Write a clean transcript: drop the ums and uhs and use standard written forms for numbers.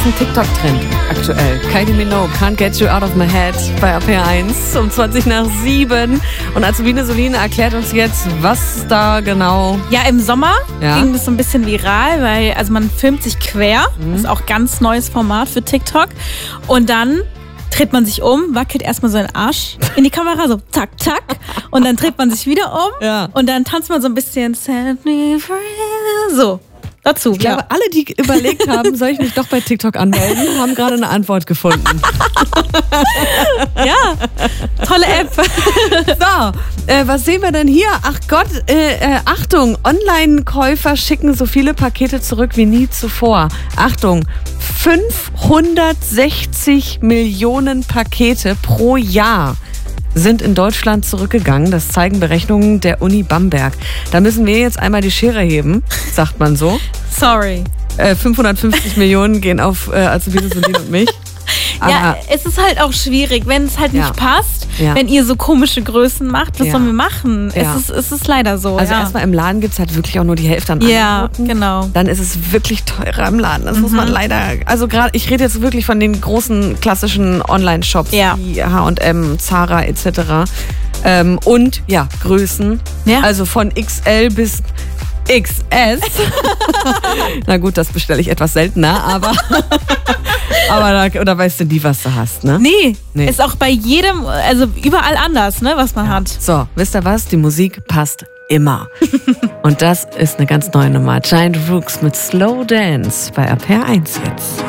ist ein TikTok-Trend aktuell. Kylie Minogue, Can't Get You Out of My Head bei RPR1 um 7:20. Und Azubine Soline erklärt uns jetzt, was da genau... Ja, im Sommer ging das so ein bisschen viral, weil also man filmt sich quer. Das ist auch ganz neues Format für TikTok. Und dann dreht man sich um, wackelt erstmal so den Arsch in die Kamera, so zack, zack. Und dann dreht man sich wieder um und dann tanzt man so ein bisschen Set me free, so. Dazu. Ich glaube, alle, die überlegt haben, soll ich mich doch bei TikTok anmelden, haben gerade eine Antwort gefunden. Ja, tolle App. So, was sehen wir denn hier? Ach Gott, Achtung, Online-Käufer schicken so viele Pakete zurück wie nie zuvor. Achtung, 560 Millionen Pakete pro Jahr sind in Deutschland zurückgegangen. Das zeigen Berechnungen der Uni Bamberg. Da müssen wir jetzt einmal die Schere heben, sagt man so. Sorry. 550 Millionen gehen auf Azubine Soline und mich. Ja, es ist halt auch schwierig, wenn es halt nicht passt, wenn ihr so komische Größen macht, was sollen wir machen? Ja. Es ist leider so. Also erstmal im Laden gibt es halt wirklich auch nur die Hälfte an Angeboten. Ja, genau. Dann ist es wirklich teurer im Laden. Das muss man leider, also gerade, ich rede jetzt wirklich von den großen klassischen Online-Shops wie H&M, Zara etc. Und ja, Größen, also von XL bis XS. Na gut, das bestelle ich etwas seltener, aber da weißt du nie, was du hast, ne? Nee, ist auch bei jedem, also überall anders, ne, was man hat. So, wisst ihr was? Die Musik passt immer. Und das ist eine ganz neue Nummer. Giant Rooks mit Slow Dance bei RPR1 jetzt.